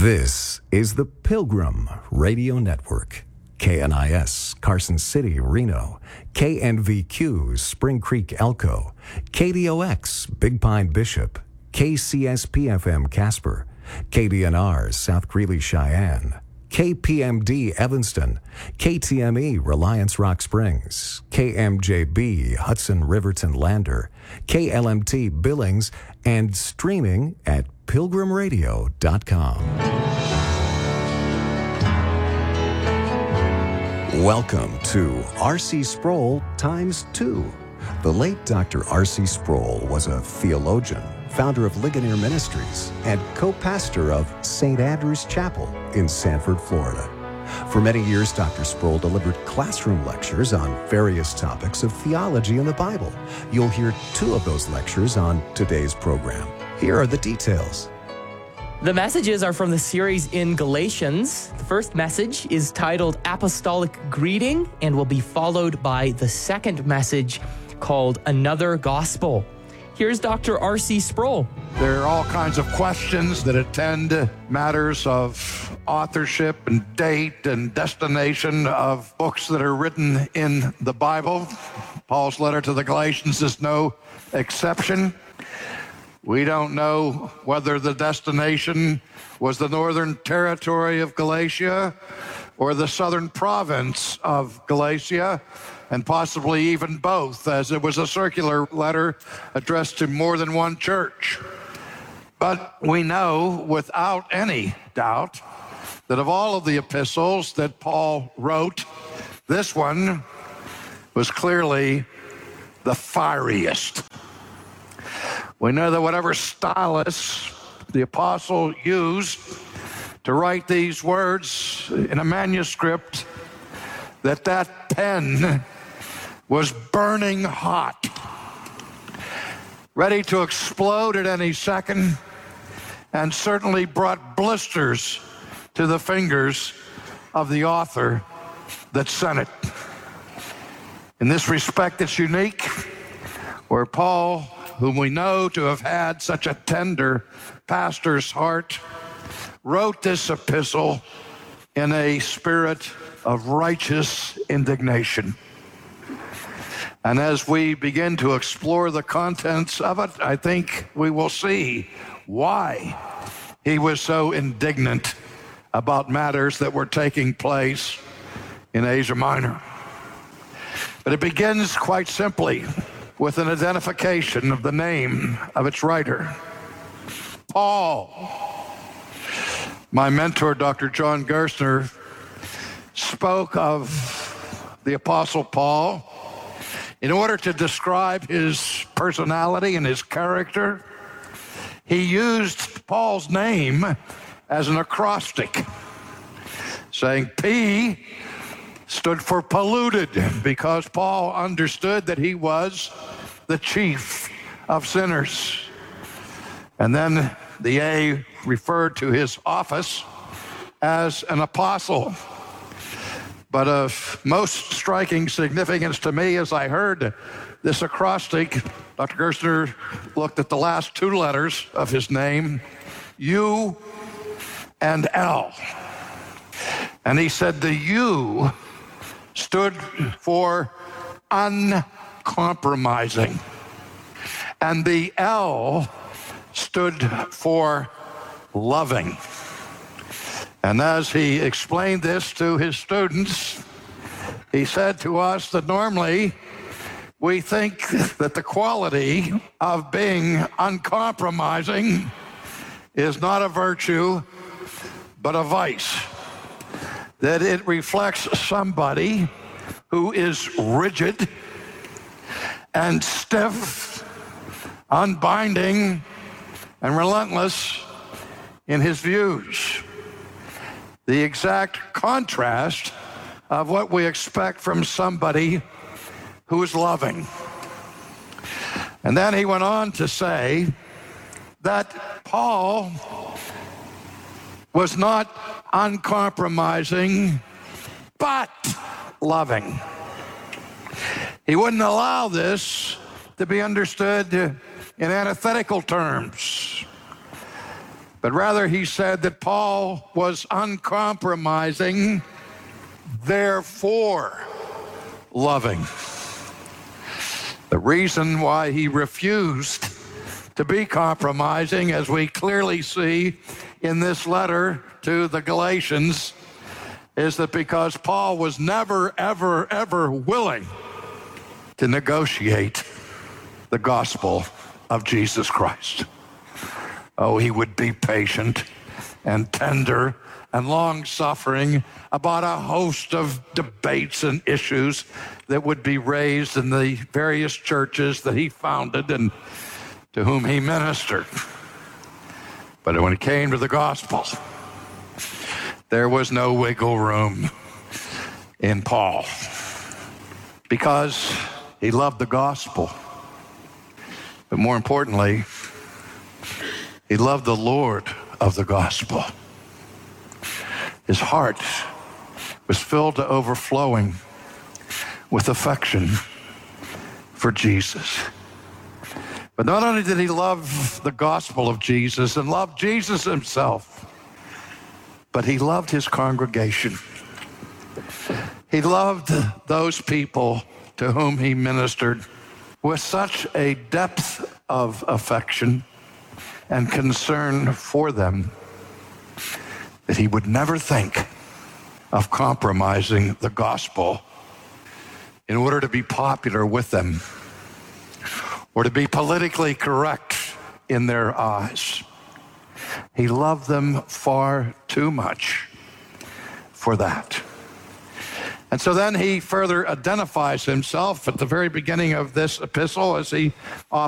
This is the Pilgrim Radio Network. KNIS, Carson City, Reno. KNVQ, Spring Creek, Elko. KDOX, Big Pine, Bishop. KCSP-FM, Casper. KDNR, South Greeley, Cheyenne. KPMD, Evanston. KTME, Reliance Rock Springs. KMJB, Hudson Riverton Lander. KLMT, Billings, and streaming at pilgrimradio.com. Welcome to R.C. Sproul Times 2. The late Dr. R.C. Sproul was a theologian, founder of Ligonier Ministries, and co-pastor of St. Andrew's Chapel in Sanford, Florida. For many years, Dr. Sproul delivered classroom lectures on various topics of theology and the Bible. You'll hear 2 of those lectures on today's program. Here are the details. The messages are from the series in Galatians. The first message is titled Apostolic Greeting and will be followed by the second message called Another Gospel. Here's Dr. R.C. Sproul. There are all kinds of questions that attend matters of authorship and date and destination of books that are written in the Bible. Paul's letter to the Galatians is no exception. We don't know whether the destination was the northern territory of Galatia or the southern province of Galatia, and possibly even both, as it was a circular letter addressed to more than one church. But we know without any doubt that of all of the epistles that Paul wrote, this one was clearly the fieriest. We know that whatever stylus the apostle used to write these words in a manuscript, that pen was burning hot, ready to explode at any second, and certainly brought blisters to the fingers of the author that sent it. In this respect, it's unique, where Paul, whom we know to have had such a tender pastor's heart, wrote this epistle in a spirit of righteous indignation. And as we begin to explore the contents of it, I think we will see why he was so indignant about matters that were taking place in Asia Minor. But it begins quite simply with an identification of the name of its writer. Paul. My mentor, Dr. John Gerstner, spoke of the Apostle Paul in order to describe his personality and his character. He used Paul's name as an acrostic, saying P stood for polluted, because Paul understood that he was the chief of sinners. And then the A referred to his office as an apostle. But of most striking significance to me, as I heard this acrostic, Dr. Gerstner looked at the last 2 letters of his name, U and L. And he said the U stood for uncompromising, and the L stood for loving. And as he explained this to his students, he said to us that normally we think that the quality of being uncompromising is not a virtue, but a vice. That it reflects somebody who is rigid and stiff, unbinding, and relentless in his views. The exact contrast of what we expect from somebody who is loving. And then he went on to say that Paul was not uncompromising, but loving. He wouldn't allow this to be understood in antithetical terms. but rather he said that Paul was uncompromising, therefore loving. The reason why he refused to be compromising, as we clearly see in this letter to the Galatians, is that because Paul was never, ever, ever willing to negotiate the gospel of Jesus Christ. Oh, he would be patient and tender and long-suffering about a host of debates and issues that would be raised in the various churches that he founded and to whom he ministered. But when it came to the gospel, there was no wiggle room in Paul, because he loved the gospel. But more importantly, he loved the Lord of the gospel. His heart was filled to overflowing with affection for Jesus. But not only did he love the gospel of Jesus and love Jesus himself, but he loved his congregation. He loved those people to whom he ministered with such a depth of affection and concern for them that he would never think of compromising the gospel in order to be popular with them or to be politically correct in their eyes. He loved them far too much for that. And so then he further identifies himself at the very beginning of this epistle, as he